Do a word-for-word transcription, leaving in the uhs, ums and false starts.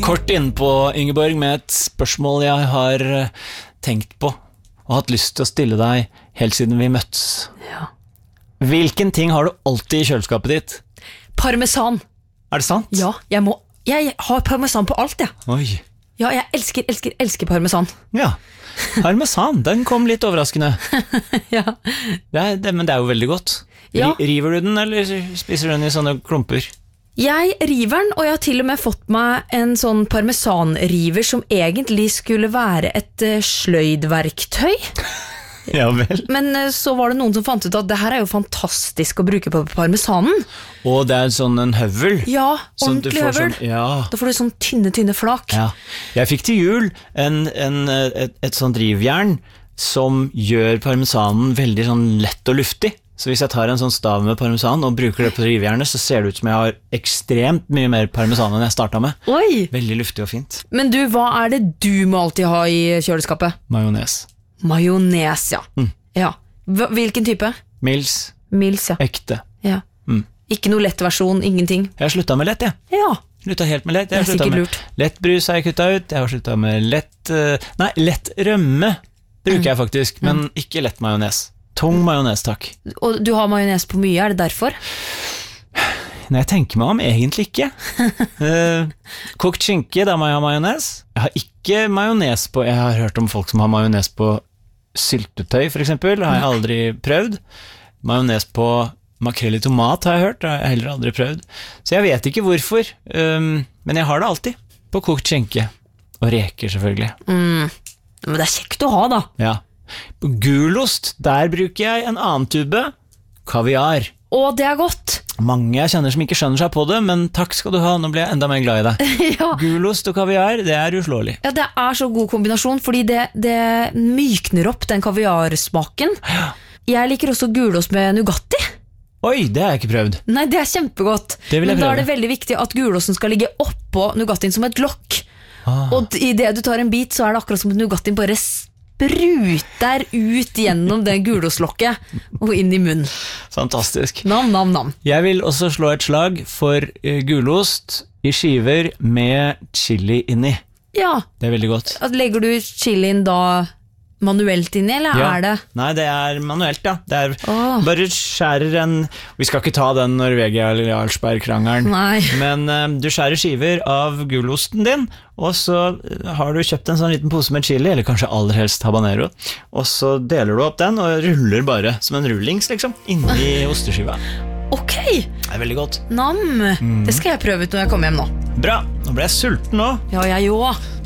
kort innpå, Ingeborg, med et spørsmål jeg har tenkt på og hatt lyst til å stille deg helt siden vi møttes. Ja. Hvilken ting har du alltid i kjøleskapet ditt? Parmesan. Er det sant? Ja, jeg må Jeg har parmesan på alt, jeg. Oi. Ja, jeg elsker, elsker, elsker parmesan. Ja, parmesan, den kom litt overraskende. Ja. Det er, det, men det er jo veldig godt. Ja. River du den, eller spiser du den i sånne klumper? Jeg river den, og jeg har til og med fått meg en sånn parmesanriver som egentlig skulle være et uh, sløydverktøy. Ja vel. Men uh, så var det noen som fant ut at det her er jo fantastisk å bruke på parmesanen. Og det er sånn en høvel. Ja, Sånn at du ordentlig får høvel. sånn- ja. Da får du sånn tynne, tynne flak. Ja. Jeg fikk til jul en, en, et, et sånt rivjern som gjør parmesanen veldig sånn lett og luftig. Så hvis jeg tar en sånn stav med parmesan og bruker det på rivjernet, så ser det ut som jeg har ekstremt mye mer parmesan enn jeg startet med. Oi! Veldig luftig og fint. Men du, hva er det du må alltid ha i kjøleskapet? Majones. Majones, ja. Mm. Ja. Hva- Hvilken type? Mils. Mils, ja. Ekte. ja. Mm. Ikke noe lett versjon, ingenting. Jeg har sluttet med lett, jeg. Ja. Sluttet helt med lett. Jeg Det er har sluttet sikkert med lurt. lett brus har jeg kuttet ut. Jeg har sluttet med lett... eh, Nei, lett rømme bruker Mm. jeg faktisk, men ikke lett majones. Tung majones, takk. Og du har majones på mye, er det derfor? Når jeg tenker meg om, egentlig ikke. Eh, kokt skinke, da må jeg ha majones. Jeg har ikke majones på... Jeg har hørt om folk som har majones på syltetøy, for eksempel. Det har jeg aldri prøvd. Majones på makrell i tomat har jeg hørt, det har jeg heller aldri prøvd. Så jeg vet ikke hvorfor, um, men jeg har det alltid. På kokt skinke. Og reker, selvfølgelig. Mm. Men det er kjekt å ha, da. Ja. På gulost, der bruker jeg en annen tube. Kaviar. Å, det er godt. Mange jeg kjenner som ikke skjønner seg på det, men takk skal du ha, nå blir jeg enda mer glad i deg. Ja. Gulost og kaviar, det er uslåelig. Ja, det er så god kombinasjon, fordi det, det mykner opp den kaviarsmaken. Jeg liker også gulost med Nugatti. Oi, det har jeg ikke prøvd. Nei, det er kjempegodt. Det vil jeg Men da prøve. er det veldig viktig at gulosten skal ligge oppå Nugattien som et lokk. Ah. Og i det du tar en bit, så er det akkurat som at Nugattien bare spruter ut gjennom det gulostlokket og inn i munnen. Fantastisk. Nam, nam, nam. Jeg vil også slå et slag for uh, gulost i skiver med chili inni. Ja, Det er veldig godt. at legger du chilien da manuelt inni, eller Ja. er det? Nei, det er manuelt, ja. Det er Åh. bare skjærer en... Vi skal ikke ta den Norvegia eller Jarlsberg-krangelen. Nei. Men uh, du skjærer skiver av gulosten din, og så uh, har du kjøpt en sånn liten pose med chili, eller kanskje aller helst habanero, og så deler du opp den og ruller bare som en rullings, liksom, inni osteskiva. Ok, Det er veldig godt. nam. Det skal jeg prøve ut når jeg kommer hjem nå. Bra, nå ble jeg sulten nå. Ja, jeg òg.